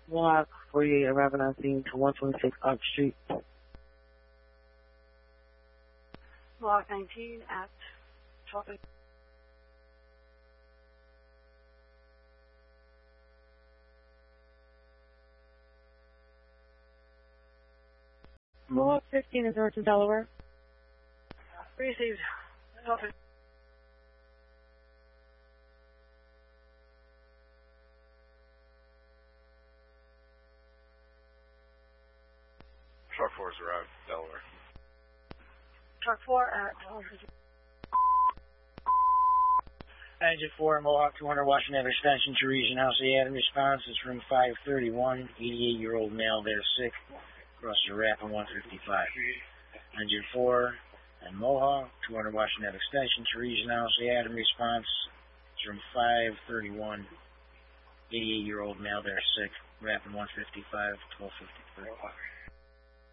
Block 48, arriving on scene to 126 Arch Street. Block 19 at 12. Block 15 is North Delaware. Received. Office. Truck 4's arrived, Delaware. Truck 4 at Delaware. Engine 4, Mohawk 200, Washington Avenue Extension to Region House A. Response is room 531, 88-year-old male there sick, across the ramp on 155. Engine 4 and Mohawk 200, Washington Avenue Extension to Region House A. Response is room 531, 88-year-old male there sick, ramp on 155, 1253.